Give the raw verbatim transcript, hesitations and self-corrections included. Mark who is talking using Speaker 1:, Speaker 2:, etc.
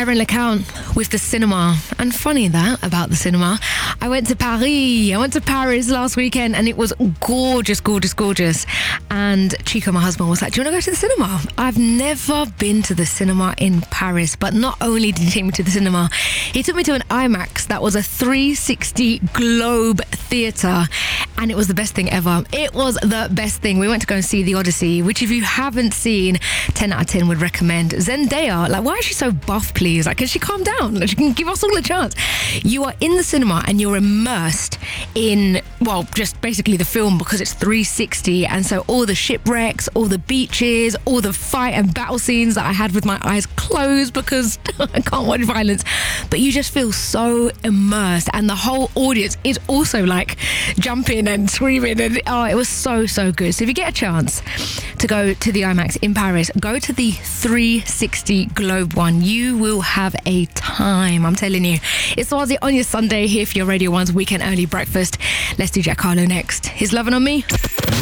Speaker 1: Erin LeCount with the cinema. And funny that about the cinema, I went to Paris. I went to Paris last weekend and it was gorgeous, gorgeous, gorgeous. And Chico, my husband, was like, do you want to go to the cinema? I've never been to the cinema in Paris, but not only did he take me to the cinema, he took me to an IMAX that was a three sixty globe theatre, and it was the best thing ever. It was the best thing. We went to go and see The Odyssey, which if you haven't seen, ten out of ten would recommend. Zendaya, like, why is she so buff, please? Like, can she calm down? Like, she can give us all a chance. You are in the cinema and you're immersed in, well, just basically the film, because it's three sixty, and so all the shipwrecks, all the beaches, all the fight and battle scenes that I had with my eyes closed because I can't watch violence, but you just feel so immersed, and the whole audience is also like jumping and screaming, and oh, it was so, so good. So if you get a chance to go to the IMAX in Paris, go to the three sixty Globe one. You will have a time, I'm telling you. It's Swazi on your Sunday here for your Radio one's Weekend Early Breakfast. Let's do Jack Harlow next. He's Loving on Me.